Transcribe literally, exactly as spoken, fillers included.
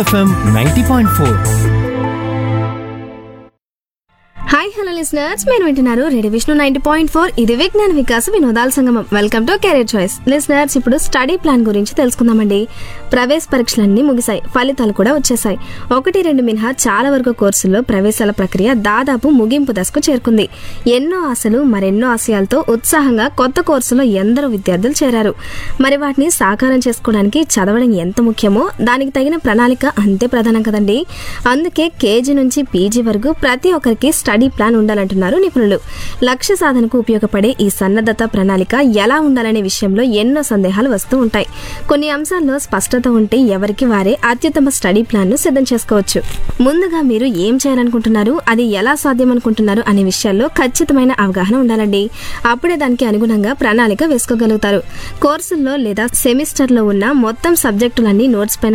FM ninety point four. Hi hello listeners, మీరు వింటున్నారు radio Vishnu ninety point four. ఇది విజ్ఞాన వికాస వినోదాల సంగమం. Welcome to career choice. Listeners, ఇప్పుడు study plan గురించి తెలుసుకుందామండి. ప్రవేశ పరీక్షలన్నీ ముగిశాయి, ఫలితాలు కూడా వచ్చేసాయి. ఒకటి రెండు మినహా చాలా వరకు కోర్సుల్లో ప్రవేశాల ప్రక్రియ దాదాపు ముగింపు దశకు చేరుకుంది. ఎన్నో ఆశలు మరెన్నో ఆశయాలతో ఉత్సాహంగా కొత్త కోర్సులో ఎందరో విద్యార్థులు చేరారు. మరి వాటిని సాకారం చేసుకోవడానికి చదవడం ఎంత ముఖ్యమో దానికి తగిన ప్రణాళిక అంతే ప్రధానం కదండి. అందుకే కేజీ నుంచి పీజీ వరకు ప్రతి ఒక్కరికి స్టడీ ప్లాన్ ఉండాలంటున్నారు నిపుణులు. లక్ష్య సాధనకు ఉపయోగపడే ఈ సన్నద్ధత ప్రణాళిక ఎలా ఉండాలనే విషయంలో ఎన్నో సందేహాలు వస్తూ ఉంటాయి. కొన్ని అంశాల్లో స్పష్టత ఉంటే ఎవరికి వారే అత్యుత్తమ స్టడీ ప్లాన్ ను సిద్ధం చేసుకోవచ్చు. ముందుగా మీరు ఏం చేయాలనుకుంటున్నారు, అది ఎలా సాధ్యం అనుకుంటున్నారు అనే విషయాల్లో ఖచ్చితమైన అవగాహన ఉండాలండి. అప్పుడే దానికి అనుగుణంగా ప్రణాళిక వేసుకోగలుగుతారు. కోర్సుల్లో లేదా సెమిస్టర్ లో ఉన్న మొత్తం సబ్జెక్టులన్నీ నోట్స్ పైన